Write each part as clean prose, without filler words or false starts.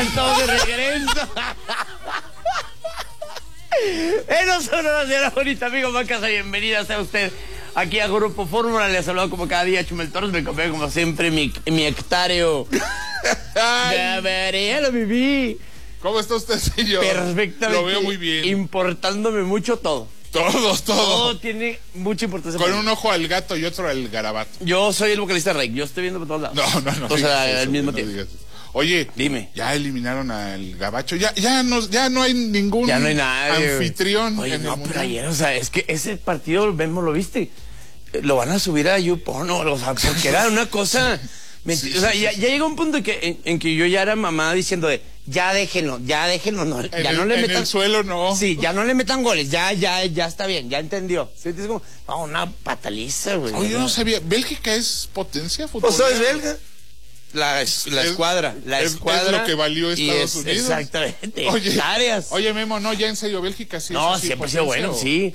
Ya estamos de regreso. En Sonora, señora bonita, amigo Macasa, bienvenida sea usted aquí a Grupo Fórmula. Le ha saludado como cada día Chumel Torres, me acompaña como siempre mi hectáreo. Ya lo viví. ¿Cómo está usted, señor? Perfectamente. Lo veo muy bien. Importándome mucho todo. Todo tiene mucha importancia. Con un ojo al gato y otro al garabato. Yo soy el vocalista de Rey, yo estoy viendo por todos lados. No. O sea, al mismo tiempo. Oye, dime. Ya eliminaron al gabacho, ya no hay ningún ya no hay nadie, anfitrión. Oye, no, pero ayer, o sea, es que ese partido, ¿lo viste? Lo van a subir a YouPorn, o sea, porque era una cosa. Sí, o sea, ya llegó un punto en que yo ya era mamá diciendo de ya déjenlo, no, ya no le metan. En el suelo no. Sí, ya no le metan goles, ya está bien, ya entendió. Sí, es como, una pataliza, güey. Oye, yo no sabía, ¿Bélgica es potencia futbolera? ¿O es belga? La escuadra. Es lo que valió Estados Unidos. Exactamente. Oye, Memo, no, ya en serio, Bélgica sí. No, siempre ha sido bueno, sí.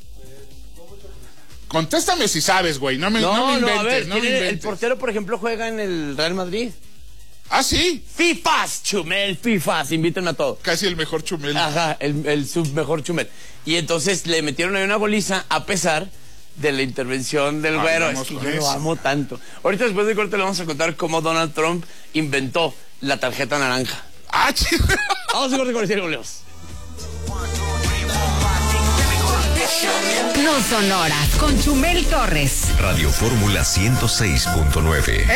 Contéstame si sabes, güey. No me inventes, a ver, no me inventes. El portero, por ejemplo, juega en el Real Madrid. ¿Ah, sí? FIFAs, Chumel, FIFAs, invítenme a todos. Casi el mejor Chumel. Ajá, el submejor Chumel. Y entonces le metieron ahí una goliza a pesar de la intervención del güero. Es que yo lo amo tanto. Ahorita después de corte le vamos a contar cómo Donald Trump inventó la tarjeta naranja. ¡Ah, chido! Vamos a corte comercial, volvemos. No son horas con Chumel Torres. Radio Fórmula 106.9.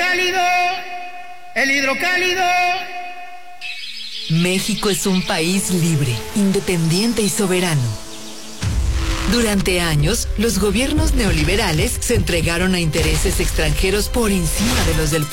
El hidrocálido. México es un país libre, independiente y soberano. Durante años, los gobiernos neoliberales se entregaron a intereses extranjeros por encima de los del pueblo.